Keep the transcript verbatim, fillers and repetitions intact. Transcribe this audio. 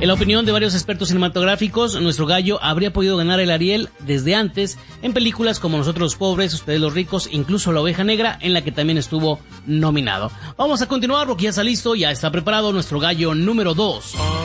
En la opinión de varios expertos cinematográficos, nuestro gallo habría podido ganar el Ariel desde antes en películas como Nosotros los Pobres, Ustedes los Ricos, incluso La Oveja Negra, en la que también estuvo nominado. Vamos a continuar porque ya está listo, ya está preparado nuestro gallo número dos.